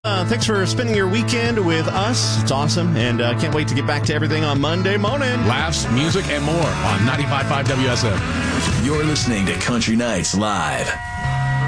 Thanks for spending your weekend with us. It's awesome, and can't wait to get back to everything on Monday morning. Laughs, music, and more on 95.5 WSM. You're listening to Country Nights Live.